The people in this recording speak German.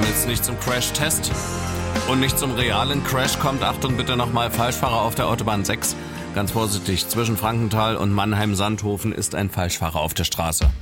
damit es nicht zum Crash-Test und nicht zum realen Crash kommt, Achtung bitte nochmal, Falschfahrer auf der Autobahn 6. Ganz vorsichtig, zwischen Frankenthal und Mannheim-Sandhofen ist ein Falschfahrer auf der Straße.